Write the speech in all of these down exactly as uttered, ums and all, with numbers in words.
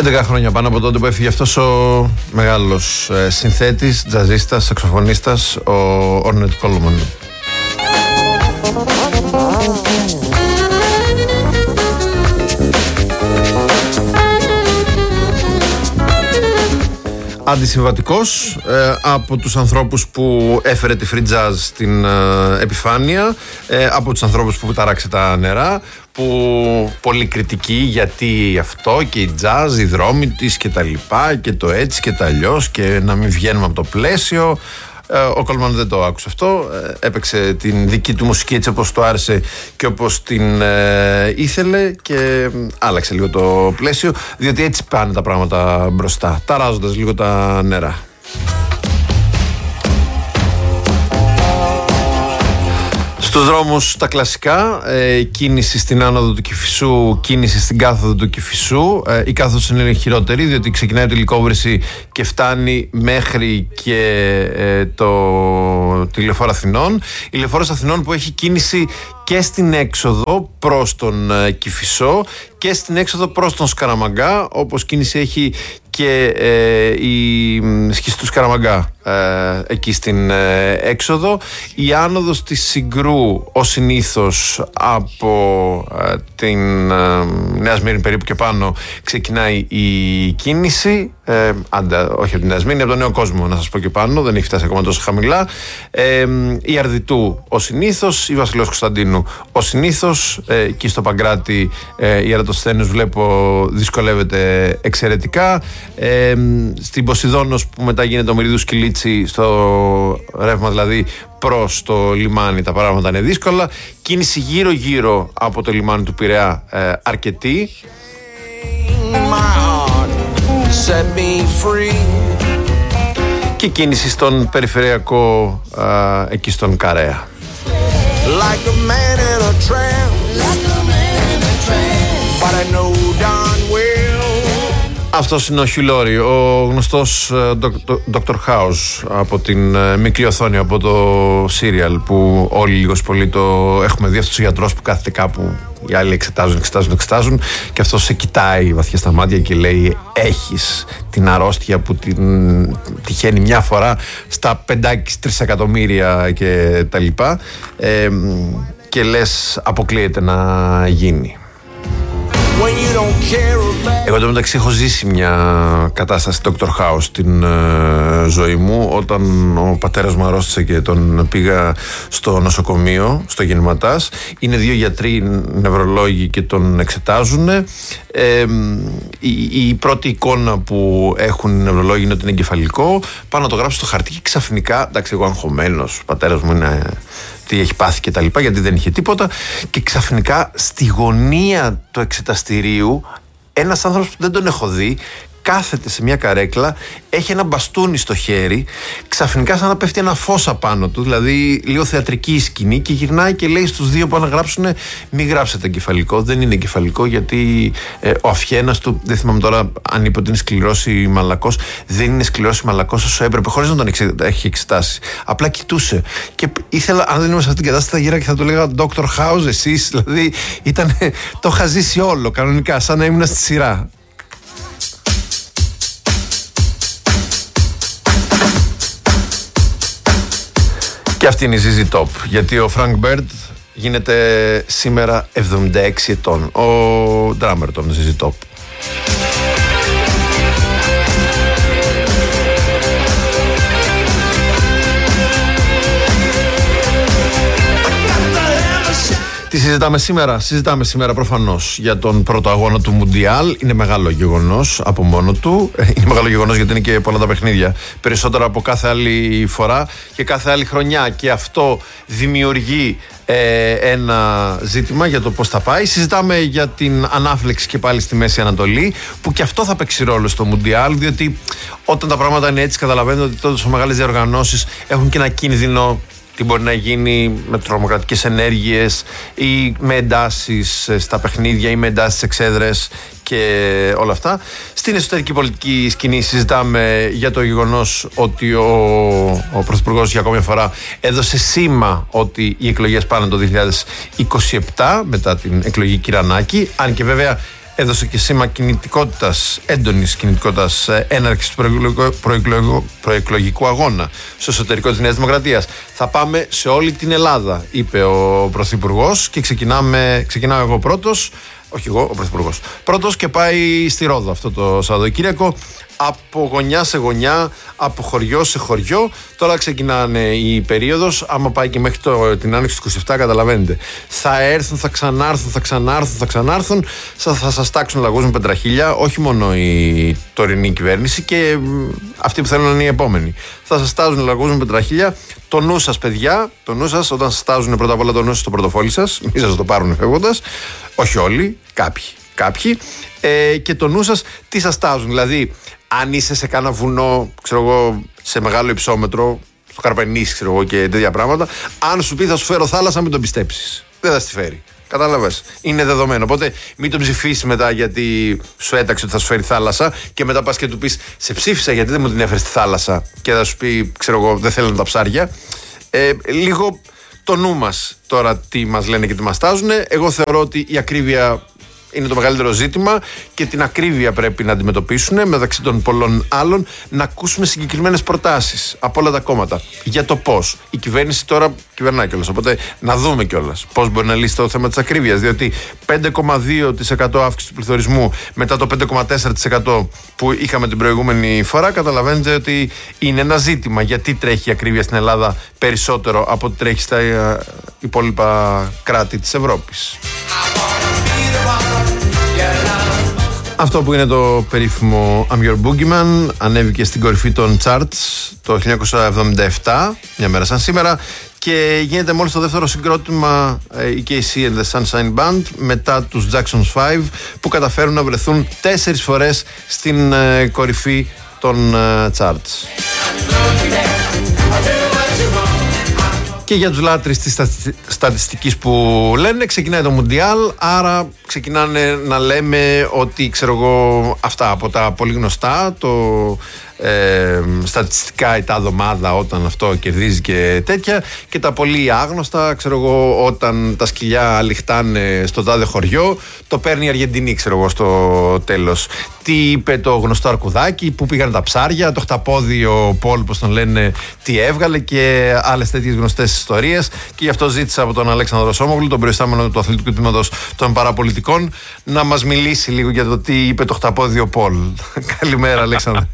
έντεκα χρόνια πάνω από τότε που έφυγε αυτός ο μεγάλος ε, συνθέτης, τζαζίστας, σαξοφωνίστας, ο Ornette Coleman. Αντισυμβατικός, ε, από τους ανθρώπους που έφερε τη free jazz στην ε, επιφάνεια, ε, από τους ανθρώπους που ταράξε τα νερά, που πολύ κριτική γιατί αυτό και η jazz, οι δρόμοι της και τα λοιπά και το έτσι και τα αλλιώς και να μην βγαίνουμε από το πλαίσιο. Ο Κόλμαν δεν το άκουσε αυτό, έπαιξε την δική του μουσική έτσι όπως του άρεσε και όπως την ε, ήθελε και άλλαξε λίγο το πλαίσιο, διότι έτσι πάνε τα πράγματα μπροστά, ταράζοντας λίγο τα νερά. Στους δρόμους τα κλασικά, ε, κίνηση στην άνοδο του Κηφισού, κίνηση στην κάθοδο του Κηφισού. Ε, η κάθοδος είναι χειρότερη, διότι ξεκινάει τη Λυκόβρηση και φτάνει μέχρι και ε, το, τη Λεωφόρο Αθηνών. Η Λεωφόρος Αθηνών που έχει κίνηση και στην έξοδο προς τον ε, Κηφισό και στην έξοδο προς τον Σκαραμαγκά, όπως κίνηση έχει και ε, η Σχιστού Σκαραμαγκά ε, εκεί στην ε, έξοδο. Η άνοδος της Συγκρού ως συνήθως από ε, την ε, Νέα Σμύρνη περίπου και πάνω ξεκινάει η κίνηση, ε, άντα, όχι από την Νέα Σμύρνη, από τον Νέο Κόσμο να σας πω και πάνω, δεν έχει φτάσει ακόμα τόσο χαμηλά. ε, η Αρδιτού ως συνήθως, η Βασιλέως Κωνσταντίνου ως συνήθως, ε, εκεί στο Παγκράτη ε, η Ερατοσθένους βλέπω δυσκολεύεται εξαιρετικά. Ε, στην Ποσειδώνος που μετά γίνεται ο Μυρίδου Σκυλίτσι, στο ρεύμα δηλαδή προς το λιμάνι, τα πράγματα είναι δύσκολα. Κίνηση γύρω γύρω από το λιμάνι του Πειραιά ε, αρκετή. Και κίνηση στον περιφερειακό ε, εκεί στον Καρέα. Like a man in a tram, like a man in a tram, but I know darn well. Αυτός είναι ο Hugh Laurie, ο γνωστός Doctor House από την μικρή οθόνη, από το serial που όλοι λίγος πολύ το έχουμε δει. Αυτός ο γιατρός που κάθεται κάπου, οι άλλοι εξετάζουν, εξετάζουν, εξετάζουν και αυτός σε κοιτάει βαθιά στα μάτια και λέει: έχεις την αρρώστια που την τυχαίνει μια φορά στα πεντάκι τρισεκατομμύρια και τα λοιπά, ε, και λες αποκλείεται να γίνει. Εγώ το μεταξύ έχω ζήσει μια κατάσταση Doctor House στην ε, ζωή μου, όταν ο πατέρας μου αρρώστησε και τον πήγα στο νοσοκομείο, στο Γεννηματάς. Είναι δύο γιατροί νευρολόγοι και τον εξετάζουν. Ε, η, η πρώτη εικόνα που έχουν οι νευρολόγοι είναι ότι είναι εγκεφαλικό. Πάνω να το γράψω στο χαρτί και ξαφνικά, εντάξει, εγώ αγχωμένος, ο πατέρας μου είναι τι έχει πάθει και τα λοιπά, γιατί δεν είχε τίποτα, και ξαφνικά στη γωνία του εξεταστηρίου ένας άνθρωπος που δεν τον έχω δει κάθεται σε μια καρέκλα, έχει ένα μπαστούνι στο χέρι, ξαφνικά σαν να πέφτει ένα φως απάνω του, δηλαδή λίγο θεατρική η σκηνή, και γυρνάει και λέει στους δύο που να γράψουν: μην γράψετε εγκεφαλικό, δεν είναι εγκεφαλικό, γιατί ε, ο αφιένας του, δεν θυμάμαι τώρα αν είπε ότι είναι σκληρός ή μαλακός, δεν είναι σκληρός ή μαλακός όσο έπρεπε, χωρίς να τον εξε, έχει εξετάσει. Απλά κοιτούσε. Και ήθελα, αν δεν ήμουν σε αυτή την κατάσταση, θα γύρα και θα του λέγα: Doctor House, εσείς, δηλαδή ήταν, το είχα ζήσει όλο κανονικά, σαν να ήμουν στη σειρά. Και αυτή είναι η ζι ζι Top, γιατί ο Frank Bird γίνεται σήμερα εβδομήντα έξι ετών, ο drummer των ζι ζι Top. Τι συζητάμε σήμερα? Συζητάμε σήμερα προφανώς για τον πρώτο αγώνα του Μουντιάλ. Είναι μεγάλο γεγονός από μόνο του. Είναι μεγάλο γεγονός γιατί είναι και πολλά τα παιχνίδια. Περισσότερο από κάθε άλλη φορά και κάθε άλλη χρονιά. Και αυτό δημιουργεί ε, ένα ζήτημα για το πώς θα πάει. Συζητάμε για την ανάφλεξη και πάλι στη Μέση Ανατολή, που και αυτό θα παίξει ρόλο στο Μουντιάλ, διότι όταν τα πράγματα είναι έτσι, καταλαβαίνετε ότι τόσο μεγάλες διοργανώσεις έχουν και ένα κίνδυνο. Τι μπορεί να γίνει με τρομοκρατικές ενέργειες ή με εντάσεις στα παιχνίδια ή με εντάσεις στις εξέδρες και όλα αυτά. Στην εσωτερική πολιτική σκηνή συζητάμε για το γεγονός ότι ο, ο Πρωθυπουργός για ακόμη μια φορά έδωσε σήμα ότι οι εκλογές πάνε το δύο χιλιάδες είκοσι επτά μετά την εκλογή Κυρανάκη, αν και βέβαια έδωσε και σήμα κινητικότητας, έντονης κινητικότητας έναρξης του προεκλογικού, προεκλογικού, προεκλογικού αγώνα στο εσωτερικό της Νέας Δημοκρατίας. Θα πάμε σε όλη την Ελλάδα, είπε ο Πρωθυπουργός, και ξεκινάμε, ξεκινάω εγώ πρώτος. Όχι εγώ, ο Πρωθυπουργός. Πρώτος και πάει στη Ρόδο αυτό το Σαββατοκύριακο. Από γωνιά σε γωνιά, από χωριό σε χωριό. Τώρα ξεκινάνε η περίοδος. Άμα πάει και μέχρι το, την άνοιξη του είκοσι επτά, καταλαβαίνετε. Θα έρθουν, θα ξανάρθουν, θα ξανάρθουν, θα ξανάρθουν. Θα, θα σας τάξουν λαγούς με πεντραχίλια. Όχι μόνο η τωρινή κυβέρνηση, και αυτοί που θέλουν να είναι οι επόμενοι. Θα σας τάζουν λαγούς με πεντραχίλια. Το νου σας, παιδιά, το νου σας, όταν σας τάζουν πρώτα απ' όλα το νου σας στο πορτοφόλι σας. Μην σας το πάρουν φεύγοντας. Όχι όλοι, κάποιοι. Κάποιοι. Ε, και το νου σας τι σας τάζουν. Δηλαδή, αν είσαι σε κάνα βουνό, ξέρω εγώ, σε μεγάλο υψόμετρο, στο Καρπενήσι, ξέρω εγώ, και τέτοια πράγματα, αν σου πει θα σου φέρω θάλασσα, μην τον πιστέψεις. Δεν θα στη φέρει. Κατάλαβες. Είναι δεδομένο. Οπότε μην τον ψηφίσεις μετά γιατί σου έταξε ότι θα σου φέρει θάλασσα, και μετά πας και του πεις σε ψήφισα γιατί δεν μου την έφερε στη θάλασσα, και θα σου πει, ξέρω εγώ, δεν θέλουν τα ψάρια. Ε, λίγο το νου μας τώρα τι μας λένε και τι μας τάζουν. Εγώ θεωρώ ότι η ακρίβεια είναι το μεγαλύτερο ζήτημα, και την ακρίβεια πρέπει να αντιμετωπίσουν μεταξύ των πολλών άλλων, να ακούσουμε συγκεκριμένες προτάσεις από όλα τα κόμματα για το πώς. Η κυβέρνηση τώρα κυβερνάει κιόλας, οπότε να δούμε κιόλας πώς μπορεί να λύσει το θέμα της ακρίβειας. Διότι πέντε κόμμα δύο τοις εκατό αύξηση του πληθωρισμού μετά το πέντε κόμμα τέσσερα τοις εκατό που είχαμε την προηγούμενη φορά, καταλαβαίνετε ότι είναι ένα ζήτημα. Γιατί τρέχει η ακρίβεια στην Ελλάδα περισσότερο από ό,τι τρέχει στα υπόλοιπα κράτη της Ευρώπης. Αυτό που είναι το περίφημο I'm Your Boogeyman ανέβηκε στην κορυφή των charts το χίλια εννιακόσια εβδομήντα επτά, μια μέρα σαν σήμερα, και γίνεται μόλις το δεύτερο συγκρότημα η κέι σι and the Sunshine Band μετά τους Jackson's Five, που καταφέρουν να βρεθούν τέσσερις φορές στην κορυφή των charts. Και για τους λάτρεις της στατιστικής που λένε, ξεκινάει το Μουντιάλ, άρα ξεκινάνε να λέμε ότι, ξέρω εγώ, αυτά από τα πολύ γνωστά, το ε, στατιστικά η τάδε ομάδα όταν αυτό κερδίζει και τέτοια, και τα πολύ άγνωστα, ξέρω εγώ, όταν τα σκυλιά λιχτάνε στο τάδε χωριό, το παίρνει η Αργεντινή, ξέρω εγώ, στο τέλος. Τι είπε το γνωστό αρκουδάκι, πού πήγαν τα ψάρια, το χταπόδιο Πολ, όπως τον λένε, τι έβγαλε, και άλλες τέτοιες γνωστές ιστορίες. Και γι' αυτό ζήτησα από τον Αλέξανδρο Σόμογλου, τον προϊστάμενο του αθλητικού τμήματος των παραπολιτικών, να μας μιλήσει λίγο για το τι είπε το χταπόδιο Πολ. Καλημέρα, Αλέξανδρο.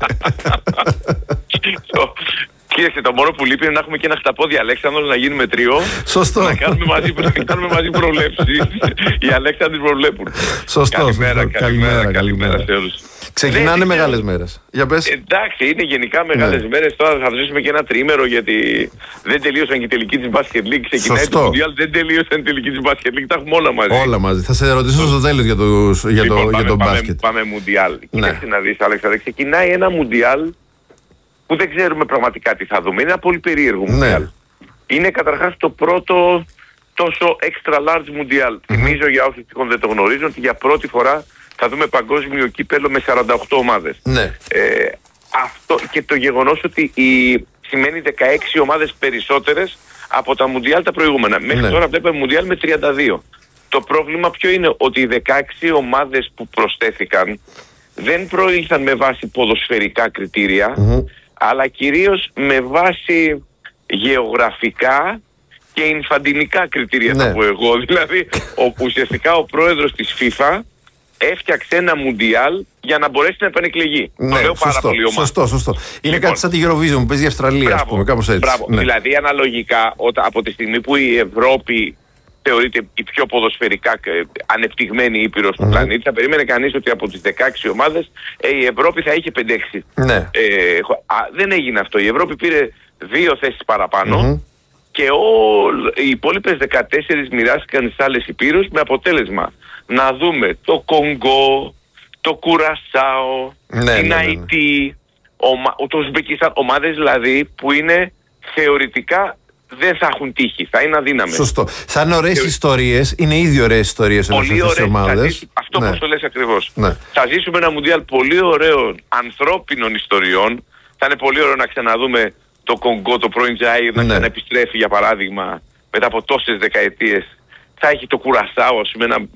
Κοίταξε, το μόνο που λείπει είναι να έχουμε και ένα χταπόδι Αλέξανδρος, να γίνουμε τριό. Σωστό. Να κάνουμε μαζί, να κάνουμε μαζί προβλέψεις. Οι Αλέξανδροι προβλέπουν. Σωστό. Καλημέρα, σωστό. καλημέρα, καλημέρα, καλημέρα σε όλους. Ξεκινάνε Δεν, μεγάλες μέρες. Για πες. Εντάξει, είναι γενικά μεγάλες ναι. μέρες. Τώρα θα ζήσουμε και ένα τριήμερο, γιατί δεν τελείωσαν και η τελική της Basket League. Ξεκινάει Σωστό. το Mundial, δεν τελείωσαν η τελική της Basket League. Τα έχουμε όλα μαζί. Όλα μαζί. Θα σε ρωτήσω στο τέλος για, τους, για, λοιπόν, το, πάμε, για το πάμε, μπάσκετ. Πάμε Mundial. Ναι. Κοίταξε να δεις, Αλέξανδρε, ξεκινάει ένα Mundial που δεν ξέρουμε πραγματικά τι θα δούμε. Είναι ένα πολύ περίεργο Ναι. Mundial. Είναι καταρχάς το πρώτο τόσο extra large Mundial. Mm-hmm. Θυμίζω, για όσους τυχόν δεν το γνωρίζουν, ότι για πρώτη φορά θα δούμε παγκόσμιο κύπελλο με σαράντα οκτώ ομάδες. Ναι. Ε, αυτό και το γεγονός ότι η, σημαίνει δεκαέξι ομάδες περισσότερες από τα Mundial τα προηγούμενα. Μέχρι Ναι. τώρα βλέπουμε Mundial με τριάντα δύο. Το πρόβλημα ποιο είναι? Ότι οι δεκαέξι ομάδες που προσθέθηκαν δεν προήλθαν με βάση ποδοσφαιρικά κριτήρια, mm-hmm. αλλά κυρίως με βάση γεωγραφικά και 인φαντινικά κριτήρια, ναι. θα πω εγώ. Δηλαδή, ο, ουσιαστικά ο πρόεδρος της FIFA έφτιαξε ένα Μουντιάλ για να μπορέσει να επανεκλεγεί. Ναι, το λέω πάρα σωστό, πολύ ομά. Σωστό, σωστό. Είναι λοιπόν, κάτι σαν τη Eurovision που παίζει η Αυστραλία, μπράβο, ας πούμε, κάπως έτσι. Μπράβο. Ναι. Δηλαδή, αναλογικά, όταν, από τη στιγμή που η Ευρώπη θεωρείται η πιο ποδοσφαιρικά ανεπτυγμένη ήπειρος του mm-hmm. πλανήτη, θα περίμενε κανείς ότι από τις δεκαέξι ομάδες ε, η Ευρώπη θα είχε πέντε έξι. Ναι. Ε, α, δεν έγινε αυτό. Η Ευρώπη πήρε δύο θέσεις παραπάνω mm-hmm. και όλ, οι υπόλοιπες δεκατέσσερις μοιράστηκαν στις άλλες υπήρους, με αποτέλεσμα να δούμε το Κονγκό, το Κουρασάο, ναι, την ναι, Αϊτή, ναι, ομα, το Ουσμπεκιστάν, ομάδες δηλαδή που είναι θεωρητικά δεν θα έχουν τύχη, θα είναι αδύναμες. Σωστό. Θα είναι ωραίες Θεω... ιστορίες, είναι ήδη ωραίες ιστορίες πολύ ωραίες ομάδες. Αυτό ναι. που το λες ακριβώς. Ναι. Θα ζήσουμε ένα Μουντιάλ πολύ ωραίων ανθρώπινων ιστοριών. Θα είναι πολύ ωραίο να ξαναδούμε το Κονγκό, το πρώην Τζάιρ, να ναι. ξαναεπιστρέφει για παράδειγμα μετά από τόσες δεκαετίες. Θα έχει το Κουρασάο, ένα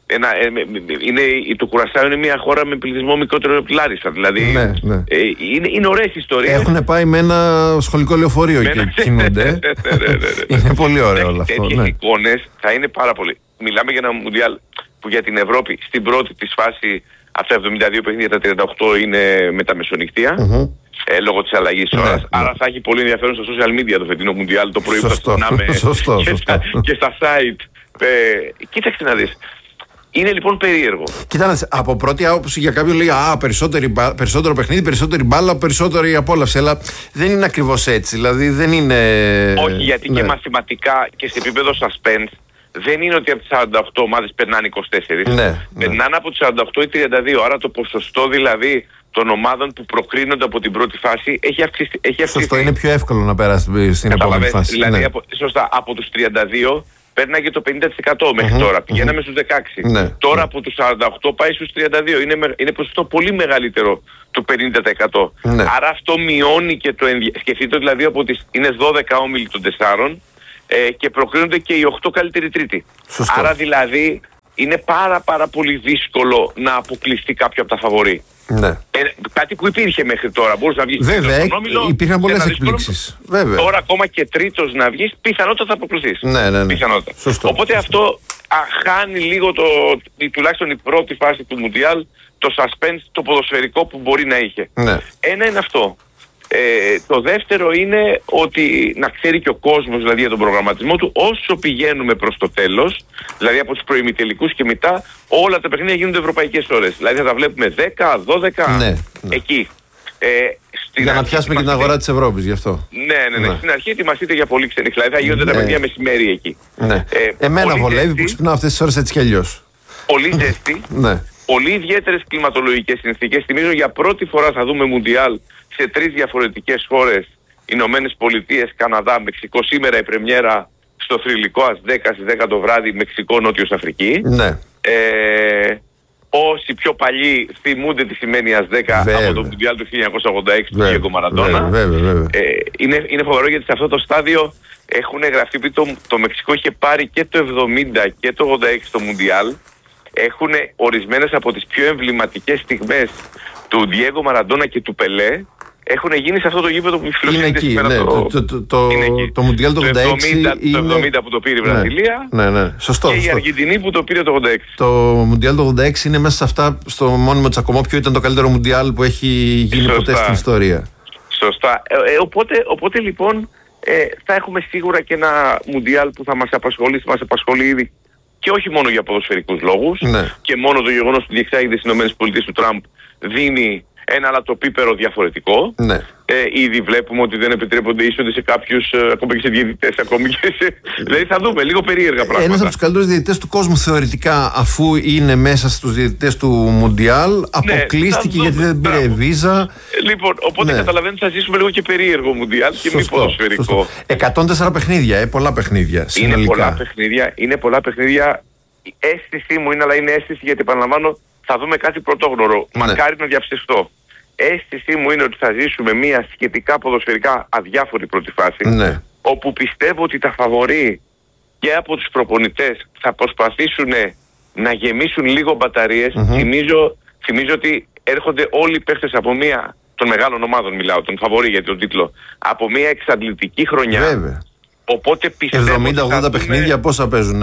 Ένα, ε, είναι, το Κουρασάο είναι μια χώρα με πληθυσμό μικρότερο από τη Λάρισα. Δηλαδή ναι, ναι. Ε, είναι, είναι ωραίες ιστορίες. Έχουν πάει με ένα σχολικό λεωφορείο και κινούνται. Είναι πολύ ωραίο όλο αυτό. Τέτοιες ναι. εικόνες θα είναι πάρα πολύ. Μιλάμε για ένα Μουντιάλ που για την Ευρώπη στην πρώτη της φάση από τα εβδομήντα δύο παιχνίδια τα τριάντα οκτώ είναι με τα μεσονυχτία. Mm-hmm. Ε, λόγω της αλλαγής ναι, ώρας. Ναι. Άρα θα έχει πολύ ενδιαφέρον στα social media το φετινό Μουντιάλ το πρωί που θα στονάμε και, και στα site. Ε, κοίταξε να δεις. Είναι λοιπόν περίεργο. Κοίτα, από πρώτη άποψη για κάποιον λέει Α, περισσότερο παιχνίδι, περισσότερη μπάλα, περισσότερη απόλαυση. Αλλά δεν είναι ακριβώς έτσι. Δηλαδή δεν είναι. Όχι, γιατί ναι. και μαθηματικά και σε επίπεδο suspense δεν είναι ότι από τις σαράντα οκτώ ομάδες περνάνε είκοσι τέσσερις. Ναι, περνάνε ναι. από τις σαράντα οκτώ ή τριάντα δύο. Άρα το ποσοστό δηλαδή των ομάδων που προκρίνονται από την πρώτη φάση έχει αυξηθεί. Έχει αυξηθεί. Σωστό, είναι πιο εύκολο να περάσει στην επόμενη φάση. Δηλαδή, ναι. από, σωστά, από τους τριάντα δύο πέρναγε το πενήντα τοις εκατό μέχρι mm-hmm, τώρα. Πηγαίναμε mm-hmm. στους δεκαέξι. Ναι, τώρα ναι. από τους σαράντα οκτώ πάει στους τριάντα δύο. Είναι, είναι ποσοστό πολύ μεγαλύτερο του πενήντα τοις εκατό. Ναι. Άρα αυτό μειώνει και το ενδιαφέρον. Σκεφτείτε δηλαδή από τις είναι δώδεκα όμιλοι των τεσσάρων ε, και προκρίνονται και οι οκτώ καλύτεροι τρίτοι. Σωστό. Άρα δηλαδή είναι πάρα πάρα πολύ δύσκολο να αποκλειστεί κάποιο από τα φαβορί. Ναι. Ε, κάτι που υπήρχε μέχρι τώρα. Μπορούσε να βγει βέβαια, υπήρχαν πολλές εκπλήξεις. Τώρα ακόμα και τρίτος να βγεις, πιθανότατα θα αποκλειστείς. Ναι, ναι, ναι. Πιθανότατα. Σωστό. Οπότε αυτό α, χάνει λίγο το, τουλάχιστον η πρώτη φάση του Μουντιάλ, το suspense, το ποδοσφαιρικό που μπορεί να είχε. Ναι. Ένα είναι αυτό. Ε, το δεύτερο είναι ότι να ξέρει και ο κόσμος δηλαδή για τον προγραμματισμό του όσο πηγαίνουμε προς το τέλος, δηλαδή από τους προημιτελικούς και μετά όλα τα παιχνίδια γίνονται ευρωπαϊκές ώρες. Δηλαδή θα τα βλέπουμε δέκα, δώδεκα, ναι, ναι. εκεί. Ε, για να πιάσουμε και την αγορά της Ευρώπης γι' αυτό. Ναι, ναι, ναι. ναι. Στην αρχή ετοιμαστείτε για πολύ ξενή. Δηλαδή θα γίνονται ναι. τα παιχνίδια μεσημέρι εκεί. Ναι. Ε, Εμένα βολεύει ζέστη, που ξυπνάω αυτές τις ώρες έτσι κι αλλιώς. Πολύ ζέστη. ναι. Πολύ ιδιαίτερες κλιματολογικές συνθήκες. Θυμίζω για πρώτη φορά θα δούμε Μουντιάλ σε τρεις διαφορετικές χώρες, Ηνωμένες Πολιτείες, Καναδά, Μεξικό. Σήμερα η πρεμιέρα στο θρυλικό Ασδέκα στις δέκα το βράδυ, Μεξικό, Νότιος Αφρική. Ναι. Ε, όσοι πιο παλιοί θυμούνται τι σημαίνει Ασδέκα από το Μουντιάλ του χίλια εννιακόσια ογδόντα έξι του Διέγκο Μαραντόνα. Ε, είναι, είναι φοβερό γιατί σε αυτό το στάδιο έχουν γραφτεί ότι το, το Μεξικό είχε πάρει και το εβδομήντα και το ογδόντα έξι το Μουντιάλ. Έχουν ορισμένες από τις πιο εμβληματικές στιγμές του Διέγκο Μαραντόνα και του Πελέ έχουν γίνει σε αυτό το γήπεδο που φιλοξενείται σήμερα. Ναι, το, το, το, το, το Μουντιάλ του ογδόντα έξι το είναι... εβδομήντα που το πήρε η Βραζιλία. Ναι, ναι, σωστό, και σωστό. η Αργεντινή που το πήρε το ογδόντα έξι. Το Μουντιάλ του ογδόντα έξι είναι μέσα σε αυτά, στο μόνιμο τσακωμό, ποιο ήταν το καλύτερο Μουντιάλ που έχει γίνει Σωστά. ποτέ στην ιστορία. Σωστά. Ε, ε, οπότε, οπότε λοιπόν ε, θα έχουμε σίγουρα και ένα Μουντιάλ που θα μας απασχολήσει, μας απασχολεί ήδη. Και όχι μόνο για ποδοσφαιρικούς λόγους, ναι. και μόνο το γεγονός ότι διεξάγεται στις ΗΠΑ του Τραμπ δίνει ένα αλατοπίπερο διαφορετικό. Ναι. Ε, ήδη βλέπουμε ότι δεν επιτρέπονται είσοδοι σε κάποιους, ε, ακόμη και σε διαιτητές, ακόμη και σε... δηλαδή θα δούμε λίγο περίεργα πράγματα. Ένας από τους καλύτερους διαιτητές του κόσμου θεωρητικά, αφού είναι μέσα στους διαιτητές του Μουντιάλ, αποκλείστηκε ναι, γιατί δεν πήρε βίζα. Λοιπόν, οπότε ναι. καταλαβαίνετε θα ζήσουμε λίγο και περίεργο Μουντιάλ και μη ποδοσφαιρικό. Σωστό. εκατόν τέσσερα παιχνίδια, ε, πολλά παιχνίδια συνολικά. Είναι πολλά παιχνίδια, είναι πολλά παιχνίδια. Η αίσθησή μου είναι, αλλά είναι αίσθηση γιατί επαναλαμβάνω θα δούμε κάτι πρωτόγνωρο. Ναι. Μακάρι να διαψευστώ. Αίσθησή μου είναι ότι θα ζήσουμε μια σχετικά ποδοσφαιρικά αδιάφορη πρώτη φάση, ναι. όπου πιστεύω ότι τα φαβορί και από τους προπονητές θα προσπαθήσουν να γεμίσουν λίγο μπαταρίες. Mm-hmm. Θυμίζω, θυμίζω ότι έρχονται όλοι οι παίχτες από μια, των μεγάλων ομάδων μιλάω, τον φαβορί για τον τίτλο, από μια εξαντλητική χρονιά. Βέβαια. Οπότε πιστεύω εβδομήντα ογδόντα παιχνίδια πόσα παίζουν.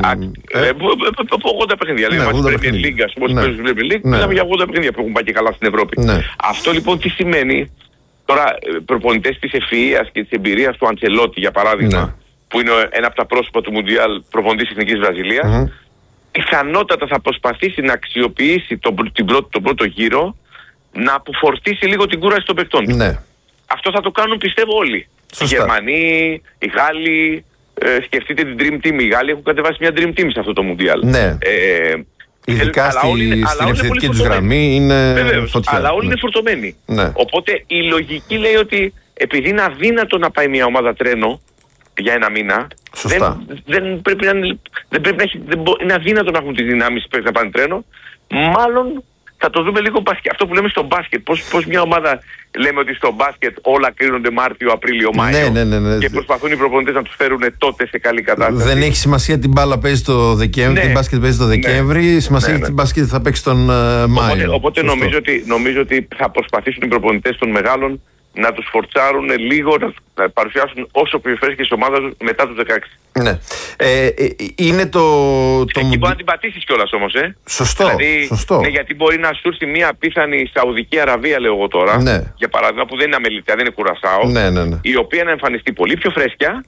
ογδόντα παιχνίδια. Λέει μας Premier League, ας πούμε, παίζουν Premier League, μιλάμε για ογδόντα παιχνίδια που έχουν πάει και καλά στην Ευρώπη. Ναι. Αυτό λοιπόν τι σημαίνει, τώρα προπονητές της ευφυΐας και της εμπειρίας του Αντσελότη για παράδειγμα, ναι. που είναι ένα από τα πρόσωπα του Μουντιάλ προπονητής Εθνικής Βραζιλίας, mm-hmm. πιθανότατα θα προσπαθήσει να αξιοποιήσει τον, την πρώτη, τον πρώτο γύρο, να αποφορτήσει λίγο την κούραση των παικτών. Ναι. Αυτό θα το κάνουν πιστεύω όλοι. Σωστά. Οι Γερμανοί, οι Γάλλοι, ε, σκεφτείτε την Dream Team. Οι Γάλλοι έχουν κατεβάσει μια Dream Team σε αυτό το Μουντιάλ. Ναι. Ε, Ειδικά στη, είναι, στην ευθετική τους γραμμή είναι Βεβαίως, φωτιά. Αλλά όλοι ναι. είναι φορτωμένοι. Ναι. Οπότε η λογική λέει ότι επειδή είναι αδύνατο να πάει μια ομάδα τρένο για ένα μήνα, δεν, δεν πρέπει να, δεν πρέπει να έχει, δεν μπο, είναι αδύνατο να έχουν τις δυνάμεις να πάνε τρένο, μάλλον θα το δούμε λίγο μπάσκετ. Αυτό που λέμε στο μπάσκετ. Πώς, πώς μια ομάδα λέμε ότι στο μπάσκετ όλα κρίνονται Μάρτιο, Απρίλιο, Μάιο. Ναι, ναι, ναι, ναι. Και προσπαθούν οι προπονητές να τους φέρουν τότε σε καλή κατάσταση. Δεν έχει σημασία την μπάλα παίζει το Δεκέμβρη, ναι. την μπάσκετ παίζει το Δεκέμβρη. Ναι. Σημασία έχει ναι, ναι. την μπάσκετ θα παίξει τον uh, Μάιο. Οπότε, οπότε νομίζω, ότι, νομίζω ότι θα προσπαθήσουν οι προπονητές των μεγάλων να τους φορτσάρουν λίγο, να παρουσιάσουν όσο πιο φρέσκες ομάδες μετά τους δεκαέξι. Ναι. Ε, ε, είναι το... το Εκεί μπορεί να την πατήσεις κιόλας όμως, ε. Σωστό, δηλαδή, σωστό. Ναι, γιατί μπορεί να σου έρθει μια απίθανη Σαουδική Αραβία, λέω εγώ τώρα, ναι. για παράδειγμα, που δεν είναι αμεληταία, δεν είναι Κουρασάο, ναι, ναι, ναι. η οποία να εμφανιστεί πολύ πιο φρέσκια,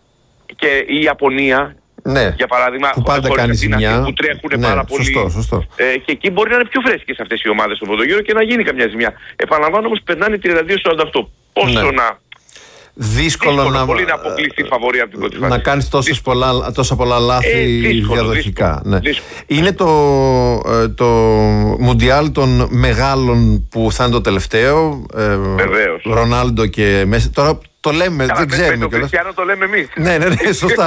και η Ιαπωνία, ναι. για παράδειγμα, που πάντα κάνει ζημιά, που τρέχουν ναι, πάρα πολύ. Σωστό, σωστό. Ε, και εκεί μπορεί να είναι πιο φρέσκες αυτές οι ομάδες στον πρωτογύρο και να γίνει καμιά ζημιά. Επαναλαμβάνω όμως, περνάνε τριάντα δύο σαράντα οκτώ. Πόσο ναι. να. Δύσκολο, δύσκολο να, πολύ να αποκλειστεί φαβορί από την πρώτη φάση. Να κάνεις τόσες πολλά, τόσα πολλά λάθη ε, δύσκολο, διαδοχικά. Δύσκολο, ναι. δύσκολο. Είναι το, το Μουντιάλ των μεγάλων που θα είναι το τελευταίο. Βεβαίως. Ρονάλντο και Μέση. Τώρα το λέμε, Καλά, δεν ξέρουμε. Με τον Κριστιάνο το λέμε εμείς. Ναι, ναι, ναι, σωστά.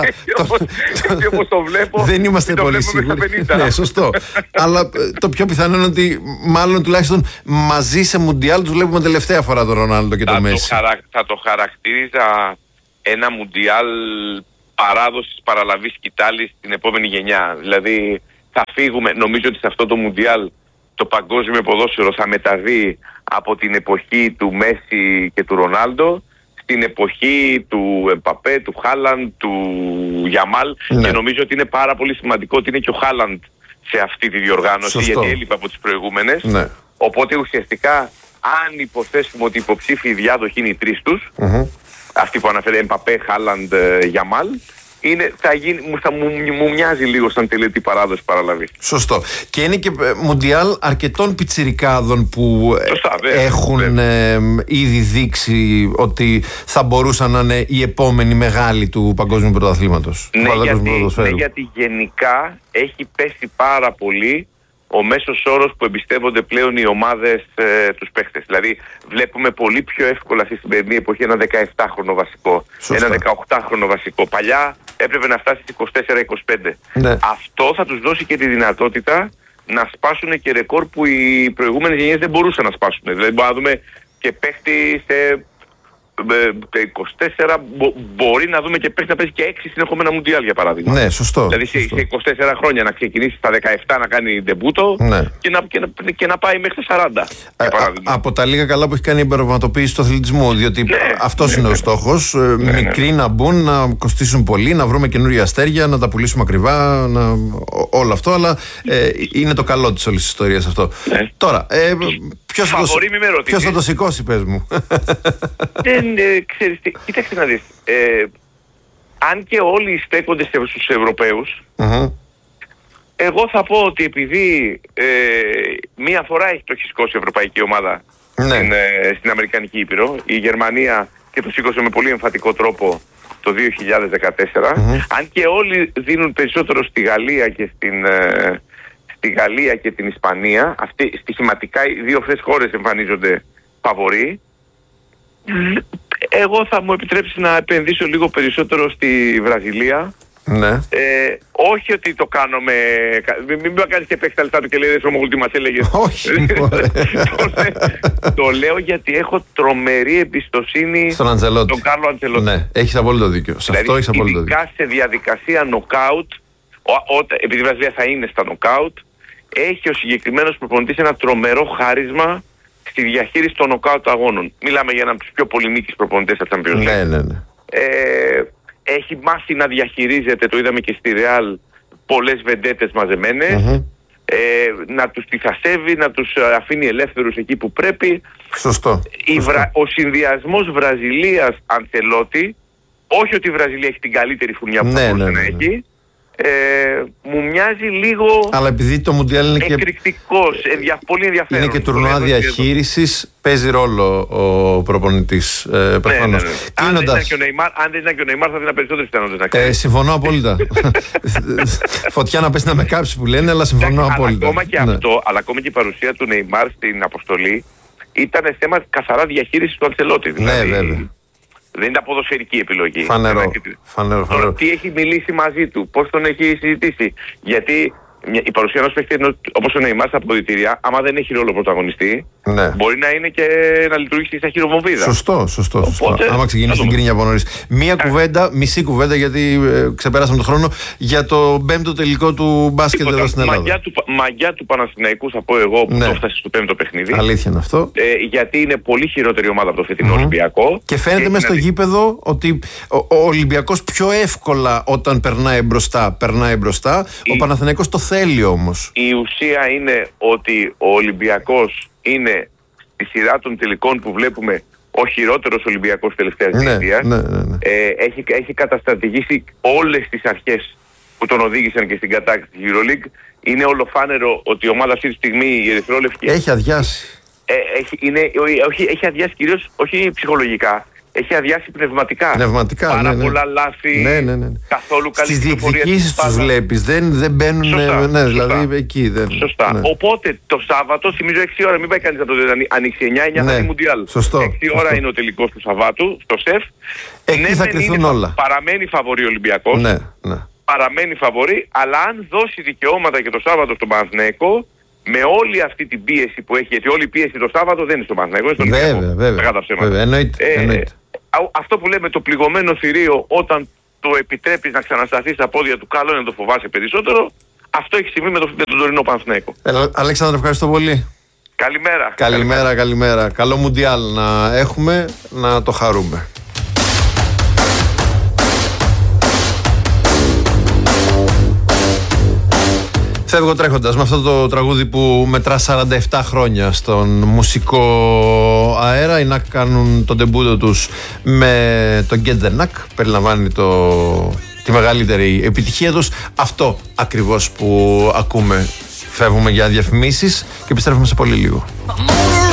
Και όπως το βλέπω, δεν είμαστε πολύ σίγουροι. Ναι, σωστό. Αλλά το πιο πιθανό είναι ότι μάλλον τουλάχιστον μαζί σε Μουντιάλ τους βλέπουμε τελευταία φορά τον Ρονάλντο και τον Μέση. Θα το χαρακτήριζα ένα Μουντιάλ παράδοσης, παραλαβής σκητάλης στην επόμενη γενιά. Δηλαδή θα φύγουμε, νομίζω ότι σε αυτό το Μουντιάλ το παγκόσμιο ποδόσφαιρο θα μεταβεί από την εποχή του Μέση και του Ρονάλντο στην εποχή του Εμπαπέ, του Χάλαντ, του Γιαμάλ, ναι. Και νομίζω ότι είναι πάρα πολύ σημαντικό ότι είναι και ο Χάλαντ σε αυτή τη διοργάνωση. Σωστό. Γιατί έλειπε από τις προηγούμενες. Ναι. Οπότε ουσιαστικά, αν υποθέσουμε ότι οι υποψήφιοι διάδοχοι είναι οι τρεις τους, mm-hmm. αυτοί που αναφέρει Εμπαπέ, Χάλαντ, Γιαμάλ, είναι, θα γίνει, θα μου, μου μοιάζει λίγο σαν τελετή παράδοση παραλαβή. Σωστό. Και είναι και Μουντιάλ αρκετών πιτσιρικάδων που Σωστά, βέβαια, έχουν βέβαια. Ε, ήδη δείξει ότι θα μπορούσαν να είναι οι επόμενοι μεγάλοι του παγκόσμιου πρωταθλήματος. Ναι, γιατί, ναι, γιατί γενικά έχει πέσει πάρα πολύ ο μέσος όρος που εμπιστεύονται πλέον οι ομάδες ε, τους παίχτες. Δηλαδή βλέπουμε πολύ πιο εύκολα στη σημερινή εποχή ένα δεκαεπτάχρονο βασικό, Σωστά. ένα δεκαοκτάχρονο βασικό. Παλιά έπρεπε να φτάσει είκοσι τέσσερα είκοσι πέντε. Ναι. Αυτό θα τους δώσει και τη δυνατότητα να σπάσουν και ρεκόρ που οι προηγούμενες γενιές δεν μπορούσαν να σπάσουν. Δηλαδή μπορούμε να δούμε και παίχτη σε είκοσι τέσσερα, μπο, μπορεί να δούμε και παίχτη να παίζει και έξι συνεχόμενα Μουντιάλ για παράδειγμα. Ναι, σωστό. Δηλαδή σε, σωστό. σε είκοσι τέσσερα χρόνια να ξεκινήσει στα δεκαεπτά να κάνει ντεμπούτο, ναι. και, να, και, να, και να πάει μέχρι τα σαράντα. Ε, α, από τα λίγα καλά που έχει κάνει η εμπορευματοποίηση του αθλητισμού, διότι ναι, αυτός ναι, είναι ναι, ο στόχος. Ναι, μικροί ναι. να μπουν, να κοστίσουν πολύ, να βρούμε καινούργια αστέρια, να τα πουλήσουμε ακριβά, να, ό, όλο αυτό, αλλά ε, είναι το καλό της όλης της ιστορίας αυτό. Ναι. Τώρα, ε, ποιος θα, το, θα το σηκώσει, πες μου. Δεν ε, ξέρεις, κοίταξε να δεις. Ε, αν και όλοι στέκονται στους Ευρωπαίους, uh-huh. εγώ θα πω ότι επειδή ε, μία φορά έχει το έχει σηκώσει η ευρωπαϊκή ομάδα ναι. στην, ε, στην Αμερικανική Ήπειρο, η Γερμανία, και το σήκωσε με πολύ εμφατικό τρόπο το δύο χιλιάδες δεκατέσσερα, uh-huh. αν και όλοι δίνουν περισσότερο στη Γαλλία και στην, ε, στη Γαλλία και την Ισπανία, αυτή, στοιχηματικά οι δύο αυτές χώρες εμφανίζονται φαβορί, εγώ θα μου επιτρέψει να επενδύσω λίγο περισσότερο στη Βραζιλία. Ναι. Ε, όχι ότι το κάνω με... Μην, μην με κάνεις και παίξει τα λεφτά του και λέει «Δες ομογούλ τι μας έλεγες». Όχι. το, το λέω γιατί έχω τρομερή εμπιστοσύνη στον Αντζελότη. Τον Κάρλο Αντζελότη. Ναι, έχεις απόλυτο δίκιο. Σε δηλαδή, αυτό έχεις απόλυτο δίκιο. Ειδικά σε διαδικασία νοκάουτ, επειδή η Βραζιλία θα είναι στα νοκάουτ, έχει ο συγκεκριμένος προπονητής ένα τρομερό χάρισμα στη διαχείριση των νοκάουτ αγώνων. Μιλάμε για έναν από τους πιο πολυμίκης προπονητές στα Champions League. Ναι, ναι, ναι. Ε, έχει μάθει να διαχειρίζεται, το είδαμε και στη Real, πολλές βεντέτες μαζεμένες, mm-hmm. ε, να τους τυθασεύει, να τους αφήνει ελεύθερους εκεί που πρέπει. Σωστό. Η Βρα... Ο συνδυασμός Βραζιλίας-Αντσελότη, όχι ότι η Βραζιλία έχει την καλύτερη φουνιά που ναι, θα μπορούσε ναι, ναι, ναι. να έχει, Ε, μου μοιάζει λίγο. Αλλά επειδή το Μουντιάλ είναι εκρηκτικός, και... ενδια... πολύ ενδιαφέρον. Είναι και τουρνουά διαχείρισης, παίζει ρόλο ο προπονητής. Ε, προφανώς. Ναι, ναι, ναι. Αν, δεν ήταν και ο Νεϊμάρ, αν δεν ήταν και ο Νεϊμάρ, θα δίνει περισσότερες πιθανότητες να κάνει. Ε, συμφωνώ απόλυτα. Φωτιά να πέσει να με κάψει που λένε, αλλά συμφωνώ αλλά απόλυτα. Ακόμα και ναι. αυτό, αλλά ακόμα και η παρουσία του Νεϊμάρ στην αποστολή ήταν θέμα καθαρά διαχείρισης του Αντσελότη. Δηλαδή, ναι, βέβαια. Δεν είναι ποδοσφαιρική επιλογή. Φανερό. Φανερό, φανερό. Τι έχει μιλήσει μαζί του, πώς τον έχει συζητήσει. Γιατί η παρουσία ενός παίκτη όπως ο Νεϊμάρ στα αποδυτήρια, άμα δεν έχει ρόλο πρωταγωνιστή, ναι. μπορεί να είναι και να λειτουργήσει σαν χειροβομβίδα. Σωστό, σωστό. σωστό. Οπότε, άμα ξεκινήσει την κρίνια από νωρίς. Μία κουβέντα, μισή κουβέντα, γιατί ε, ξεπεράσαμε τον χρόνο, για το πέμπτο τελικό του μπάσκετ Τίποτα, εδώ στην Ελλάδα. Μαγιά του, μαγιά του Παναθηναϊκού, θα πω εγώ, που ναι. το έφτασε στο πέμπτο παιχνίδι. Αλήθεια είναι αυτό. Ε, γιατί είναι πολύ χειρότερη ομάδα από το φετινό mm-hmm. Ολυμπιακό. Και φαίνεται μέσα στο γήπεδο ότι ο, ο Ολυμπιακός πιο εύκολα όταν περνάει μπροστά, περνάει μπροστά. Η... Ο Παναθηναϊκός το θέλει όμως. Η ουσία είναι ότι ο Ολυμπιακός είναι στη σειρά των τελικών που βλέπουμε ο χειρότερος Ολυμπιακός τελευταίας δεκαετίας. Ναι, ναι, ναι, ναι. ε, έχει, έχει καταστρατηγήσει όλες τις αρχές που τον οδήγησαν και στην κατάκτηση της EuroLeague. Είναι ολοφάνερο ότι η ομάδα αυτή τη στιγμή, η Ερυθρόλευκη, έχει αδειάσει. Ε, έχει, είναι, όχι, έχει αδειάσει κυρίως, όχι ψυχολογικά, έχει αδειάσει πνευματικά. Πνευματικά, Πάρα ναι, ναι. πολλά λάθη, ναι, ναι, ναι. καθόλου καλή στις διεκδικήσεις τους βλέπεις, δεν, δεν μπαίνουν. Σωστά, ναι, δηλαδή σωστά. εκεί δεν. Σωστά. Ναι. Οπότε το Σάββατο, θυμίζω έξι ώρα, μην πάει κανείς να το δει, ανοίξει εννιά εννιά ναι. Μουντιάλ. Σωστό. έξι ώρα σωστό. είναι ο τελικός του Σαββάτου, στο ΣΕΦ. Εκεί ναι, θα κρυθούν είναι, όλα. Παραμένει φαβορί ο Ολυμπιακός. Ναι, ναι. Παραμένει φαβορί, αλλά αν δώσει δικαιώματα και το Σάββατο στον Παναθηναϊκό, με όλη αυτή την πίεση που έχει, γιατί όλη η πίεση το Σάββατο δεν είναι στον Παναθηναϊκό, είναι στον Ολυμπιακό. Βέβαια, βέβαια. βέβαια. Εννοείται, ε, εννοείται. Αυτό που λέμε το πληγωμένο θηρίο, όταν το επιτρέπεις να ξανασταθεί στα πόδια του, καλό είναι να το φοβάσαι περισσότερο. Αυτό έχει συμβεί με, το, με τον τωρινό Παναθηναϊκό. Ε, Αλέξανδρε, ευχαριστώ πολύ. Καλημέρα. Καλημέρα, καλημέρα. καλημέρα. Καλό Μουντιάλ να έχουμε, να το χαρούμε. Φεύγω τρέχοντας με αυτό το τραγούδι που μετρά σαράντα επτά χρόνια στον μουσικό αέρα. Οι Νακ κάνουν τον ντεμπούτο τους με το Get the Knack. Περιλαμβάνει το, τη μεγαλύτερη επιτυχία τους. Αυτό ακριβώς που ακούμε. Φεύγουμε για διαφημίσεις και επιστρέφουμε σε πολύ λίγο.